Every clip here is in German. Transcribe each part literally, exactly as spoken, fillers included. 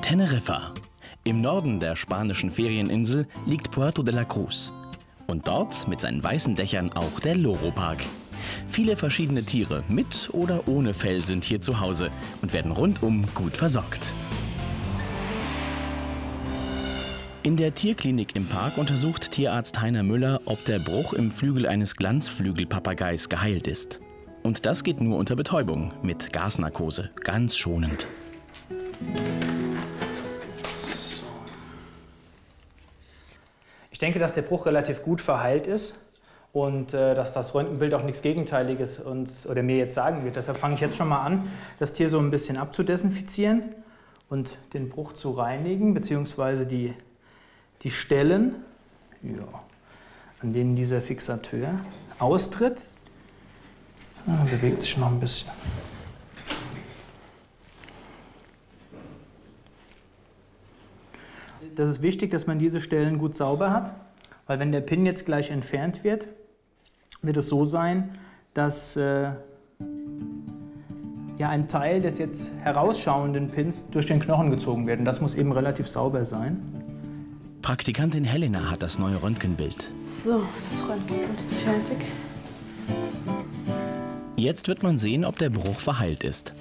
Teneriffa. Im Norden der spanischen Ferieninsel liegt Puerto de la Cruz. Und dort mit seinen weißen Dächern auch der Loro-Park. Viele verschiedene Tiere mit oder ohne Fell sind hier zu Hause und werden rundum gut versorgt. In der Tierklinik im Park untersucht Tierarzt Heiner Müller, ob der Bruch im Flügel eines Glanzflügelpapageis geheilt ist. Und das geht nur unter Betäubung mit Gasnarkose, ganz schonend. Ich denke, dass der Bruch relativ gut verheilt ist und äh, dass das Röntgenbild auch nichts Gegenteiliges uns oder mir jetzt sagen wird. Deshalb fange ich jetzt schon mal an, das Tier so ein bisschen abzudesinfizieren und den Bruch zu reinigen, beziehungsweise die, die Stellen, ja, an denen dieser Fixateur austritt. Ah, bewegt sich noch ein bisschen. Das ist wichtig, dass man diese Stellen gut sauber hat, weil wenn der Pin jetzt gleich entfernt wird, wird es so sein, dass äh, ja, ein Teil des jetzt herausschauenden Pins durch den Knochen gezogen wird. Und das muss eben relativ sauber sein. Praktikantin Helena hat das neue Röntgenbild. So, das Röntgenbild ist fertig. Jetzt wird man sehen, ob der Bruch verheilt ist.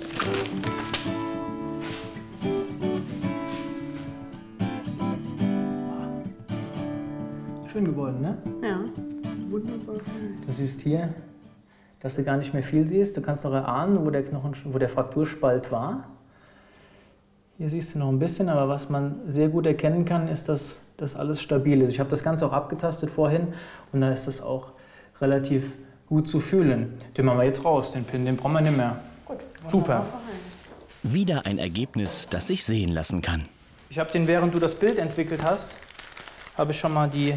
Schön geworden, ne? Ja, wunderbar. Du siehst hier, dass du gar nicht mehr viel siehst. Du kannst noch erahnen, wo der Knochen, wo der Frakturspalt war. Hier siehst du noch ein bisschen, aber was man sehr gut erkennen kann, ist, dass das alles stabil ist. Ich habe das Ganze auch abgetastet vorhin und da ist das auch relativ gut zu fühlen. Den machen wir jetzt raus, den Pin, den brauchen wir nicht mehr. Gut, super. Wieder ein Ergebnis, das sich sehen lassen kann. Ich habe den, während du das Bild entwickelt hast, habe ich schon mal die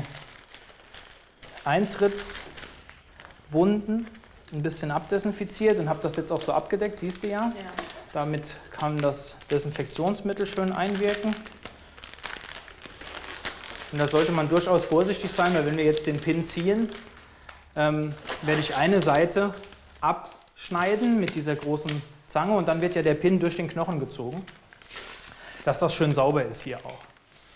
Eintrittswunden ein bisschen abdesinfiziert und habe das jetzt auch so abgedeckt, siehst du ja. Ja. Damit kann das Desinfektionsmittel schön einwirken. Und da sollte man durchaus vorsichtig sein, weil wenn wir jetzt den Pin ziehen, ähm, werde ich eine Seite abschneiden mit dieser großen Zange und dann wird ja der Pin durch den Knochen gezogen, dass das schön sauber ist hier auch.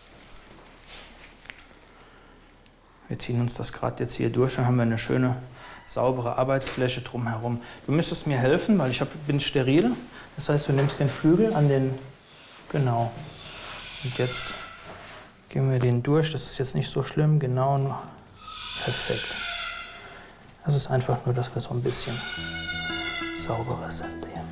Wir ziehen uns das gerade jetzt hier durch, dann haben wir eine schöne, saubere Arbeitsfläche drumherum. Du müsstest mir helfen, weil ich hab, bin steril. Das heißt, du nimmst den Flügel an den... Genau. Und jetzt gehen wir den durch. Das ist jetzt nicht so schlimm. Genau. Nur perfekt. Das ist einfach nur, dass wir so ein bisschen sauberer sind hier.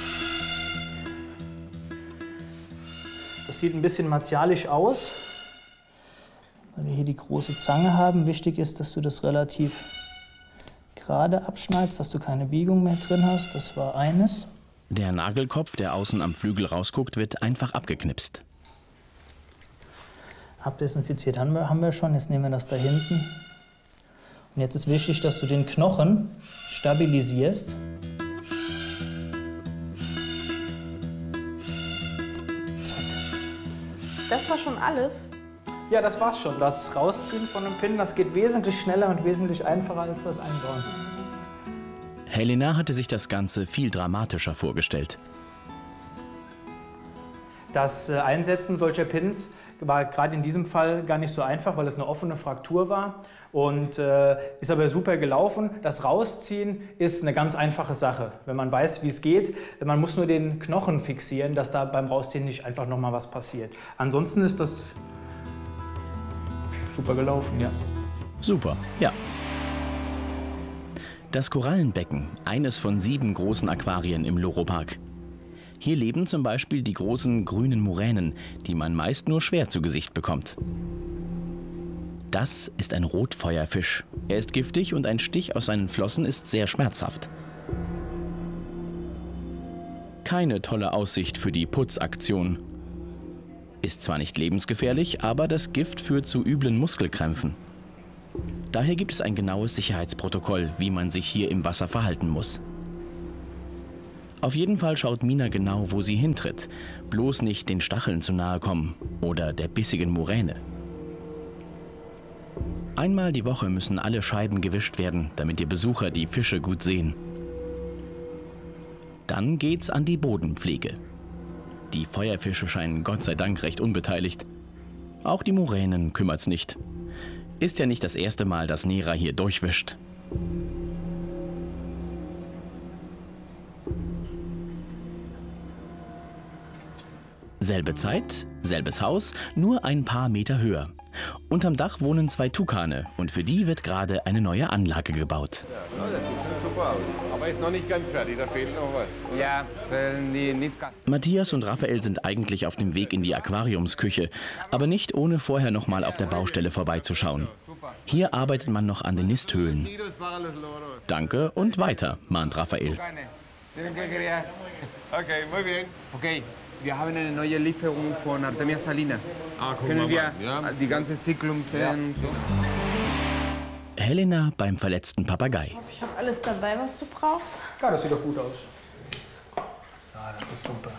Das sieht ein bisschen martialisch aus. Weil wir hier die große Zange haben. Wichtig ist, dass du das relativ gerade abschneidest, dass du keine Biegung mehr drin hast. Das war eines. Der Nagelkopf, der außen am Flügel rausguckt, wird einfach abgeknipst. Abdesinfiziert haben wir, haben wir schon. Jetzt nehmen wir das da hinten. Und jetzt ist wichtig, dass du den Knochen stabilisierst. Zack. Das war schon alles? Ja, das war's schon. Das Rausziehen von einem Pin, das geht wesentlich schneller und wesentlich einfacher als das Einbauen. Helena hatte sich das Ganze viel dramatischer vorgestellt. Das Einsetzen solcher Pins war gerade in diesem Fall gar nicht so einfach, weil es eine offene Fraktur war und äh, ist aber super gelaufen. Das Rausziehen ist eine ganz einfache Sache, wenn man weiß, wie es geht. Man muss nur den Knochen fixieren, dass da beim Rausziehen nicht einfach noch mal was passiert. Ansonsten ist das super gelaufen, ja. Super, ja. Das Korallenbecken, eines von sieben großen Aquarien im Loro-Park. Hier leben zum Beispiel die großen grünen Muränen, die man meist nur schwer zu Gesicht bekommt. Das ist ein Rotfeuerfisch. Er ist giftig und ein Stich aus seinen Flossen ist sehr schmerzhaft. Keine tolle Aussicht für die Putzaktion. Ist zwar nicht lebensgefährlich, aber das Gift führt zu üblen Muskelkrämpfen. Daher gibt es ein genaues Sicherheitsprotokoll, wie man sich hier im Wasser verhalten muss. Auf jeden Fall schaut Mina genau, wo sie hintritt. Bloß nicht den Stacheln zu nahe kommen oder der bissigen Muräne. Einmal die Woche müssen alle Scheiben gewischt werden, damit die Besucher die Fische gut sehen. Dann geht's an die Bodenpflege. Die Feuerfische scheinen Gott sei Dank recht unbeteiligt. Auch die Muränen kümmert's nicht. Ist ja nicht das erste Mal, dass Nera hier durchwischt. Selbe Zeit, selbes Haus, nur ein paar Meter höher. Unterm Dach wohnen zwei Tukane und für die wird gerade eine neue Anlage gebaut. Ja, das sieht super aus. Aber ist noch nicht ganz fertig, da fehlt noch was. Oder? Ja, die Niskas. Matthias und Raphael sind eigentlich auf dem Weg in die Aquariumsküche, aber nicht ohne vorher noch mal auf der Baustelle vorbeizuschauen. Hier arbeitet man noch an den Nisthöhlen. Danke und weiter, mahnt Raphael. Okay, muy bien. Okay, wir haben eine neue Lieferung von Artemia Salina. Ah, guck Können mal, wir ja. die ganze Zyklum sehen? Ja. So. Helena beim verletzten Papagei. Ich habe alles dabei, was du brauchst. Ja, das sieht doch gut aus. Ja, das ist super.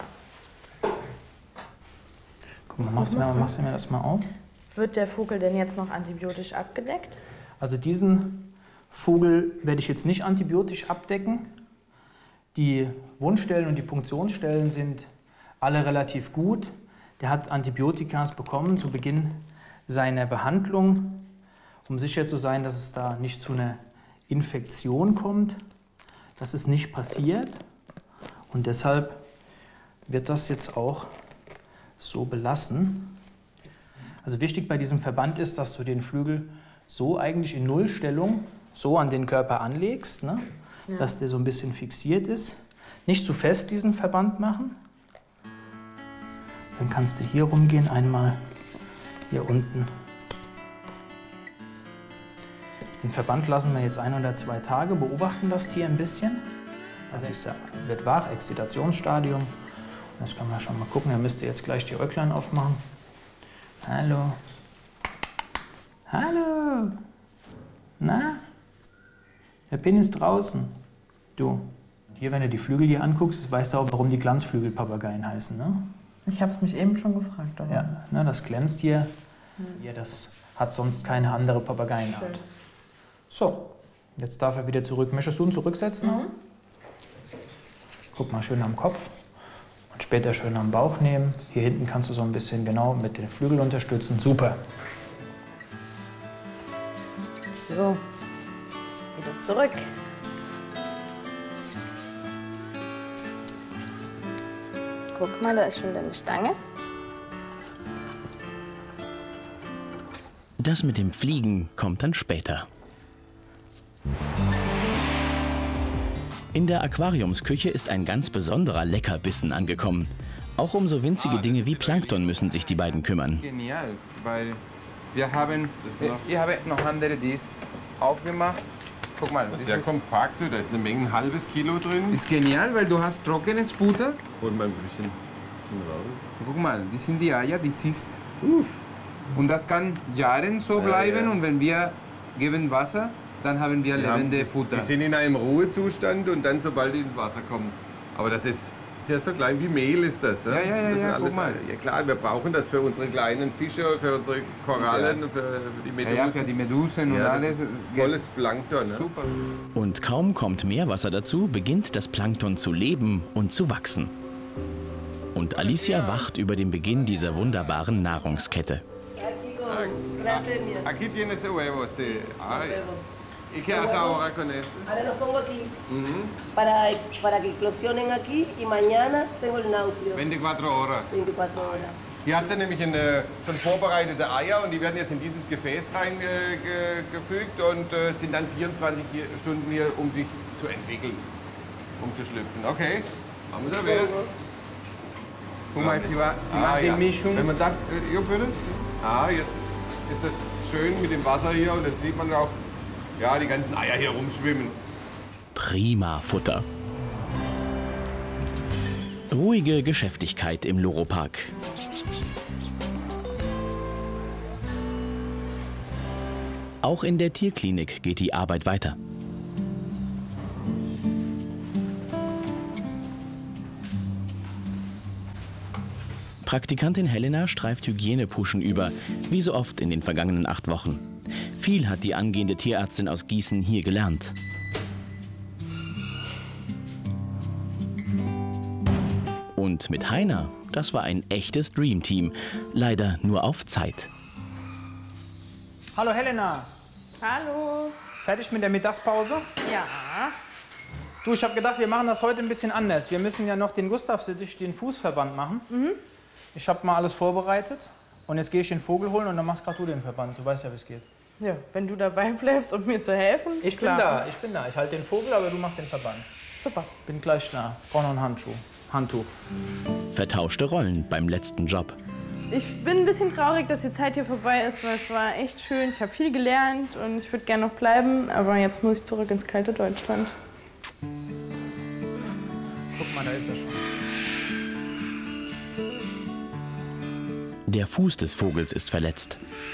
Guck mal, machst du mir, machst du mir das mal auf? Wird der Vogel denn jetzt noch antibiotisch abgedeckt? Also diesen Vogel werde ich jetzt nicht antibiotisch abdecken. Die Wundstellen und die Punktionsstellen sind alle relativ gut. Der hat Antibiotika bekommen zu Beginn seiner Behandlung, um sicher zu sein, dass es da nicht zu einer Infektion kommt. Das ist nicht passiert und deshalb wird das jetzt auch so belassen. Also wichtig bei diesem Verband ist, dass du den Flügel so eigentlich in Nullstellung so an den Körper anlegst, ne? Ja. Dass der so ein bisschen fixiert ist. Nicht zu fest diesen Verband machen. Dann kannst du hier rumgehen, einmal hier unten. Den Verband lassen wir jetzt ein oder zwei Tage, beobachten das Tier ein bisschen. Also er wird wach, Exzitationsstadium. Das kann man schon mal gucken, er müsste jetzt gleich die Äuglein aufmachen. Hallo. Hallo. Na? Der Pin ist draußen. Du. Hier, wenn du die Flügel hier anguckst, weißt du auch, warum die Glanzflügelpapageien heißen, ne? Ich habe es mich eben schon gefragt. Aber Ja, ne, das glänzt hier. Hier, das hat sonst keine andere Papageienart. Schön. So, jetzt darf er wieder zurück. Möchtest du ihn zurücksetzen? Mhm. Guck mal, schön am Kopf. Und später schön am Bauch nehmen. Hier hinten kannst du so ein bisschen genau mit den Flügeln unterstützen. Super. So, wieder zurück. Guck mal, da ist schon deine Stange. Das mit dem Fliegen kommt dann später. In der Aquariumsküche ist ein ganz besonderer Leckerbissen angekommen. Auch um so winzige Dinge wie Plankton müssen sich die beiden kümmern. Genial, weil wir haben, ich habe noch andere, die ist aufgemacht. Guck mal, das ist sehr kompakt, da ist eine Menge, ein halbes Kilo drin. Ist genial, weil du hast trockenes Futter. Holen wir ein bisschen, bisschen raus. Guck mal, die sind die Eier, die siehst. Uh. Und das kann Jahre so bleiben ja, ja. Und wenn wir geben Wasser, dann haben wir lebende Futter. Die sind in einem Ruhezustand und dann, sobald die ins Wasser kommen. Aber das ist, ist ja so klein wie Mehl ist das. Ja, ja, ja. das ja, alles, guck mal. Ja klar, wir brauchen das für unsere kleinen Fische, für unsere Korallen, ja. für, für die Medusen. Ja, ja, für die Medusen ja, und alles. Volles Plankton. Ne? Super. Und kaum kommt Meerwasser dazu, beginnt das Plankton zu leben und zu wachsen. Und Alicia wacht über den Beginn dieser wunderbaren Nahrungskette. Aquí tienes huevos, sí. Ay. ¿Y qué haces ahora con esto? Ahora los pongo aquí para, para que eclosionen aquí y mañana tengo el náutleo. veinticuatro Horas. veinticuatro Horas. Hier hast du nämlich eine, schon vorbereitete Eier und die werden jetzt in dieses Gefäß reingefügt äh, und äh, sind dann vierundzwanzig Stunden hier, um sich zu entwickeln, um zu schlüpfen. Okay, haben wir da wer? Guck mal, sie, war, sie ah, macht ja. die Mischung. Wenn man da, äh, ja, bitte? Ah, jetzt ist das schön mit dem Wasser hier und das sieht man auch, ja, die ganzen Eier hier rumschwimmen. Prima Futter. Ruhige Geschäftigkeit im Loro-Park. Auch in der Tierklinik geht die Arbeit weiter. Praktikantin Helena streift Hygienepuschen über, wie so oft in den vergangenen acht Wochen. Viel hat die angehende Tierärztin aus Gießen hier gelernt. Und mit Heiner, das war ein echtes Dreamteam. Leider nur auf Zeit. Hallo Helena, Hallo. fertig mit der Mittagspause? Ja. Du, ich habe gedacht, wir machen das heute ein bisschen anders. Wir müssen ja noch den Gustav-Sittich, den Fußverband machen. Mhm. Ich habe mal alles vorbereitet und jetzt gehe ich den Vogel holen und dann machst gerade du den Verband. Du weißt ja, wie es geht. Ja, wenn du dabei bleibst, um mir zu helfen. Ich bin da, ich bin da. Ich halte den Vogel, aber du machst den Verband. Super. Bin gleich da. Brauch noch einen Handschuh. Handtuch. Vertauschte Rollen beim letzten Job. Ich bin ein bisschen traurig, dass die Zeit hier vorbei ist, weil es war echt schön. Ich habe viel gelernt und ich würde gerne noch bleiben, aber jetzt muss ich zurück ins kalte Deutschland. Guck mal, da ist er schon. Der Fuß des Vogels ist verletzt.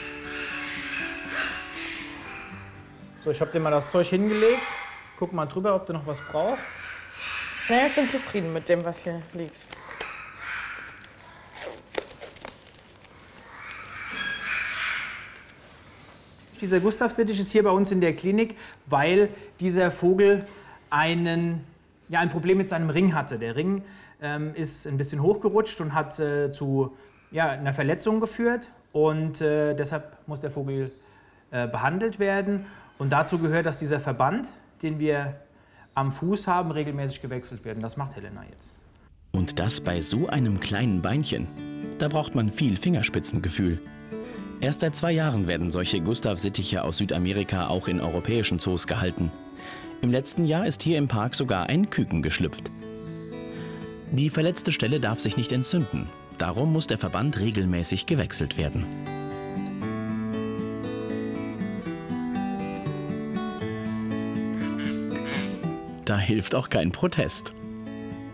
So, ich habe dir mal das Zeug hingelegt. Guck mal drüber, ob du noch was brauchst. Naja, ich bin zufrieden mit dem, was hier liegt. Dieser Gustav-Sittich ist hier bei uns in der Klinik, weil dieser Vogel einen, ja, ein Problem mit seinem Ring hatte. Der Ring ähm, ist ein bisschen hochgerutscht und hat äh, zu ja, einer Verletzung geführt. Und äh, deshalb muss der Vogel äh, behandelt werden. Und dazu gehört, dass dieser Verband, den wir am Fuß haben, regelmäßig gewechselt werden. Das macht Helena jetzt. Und das bei so einem kleinen Beinchen. Da braucht man viel Fingerspitzengefühl. Erst seit zwei Jahren werden solche Gustav-Sittiche aus Südamerika auch in europäischen Zoos gehalten. Im letzten Jahr ist hier im Park sogar ein Küken geschlüpft. Die verletzte Stelle darf sich nicht entzünden. Darum muss der Verband regelmäßig gewechselt werden. Da hilft auch kein Protest.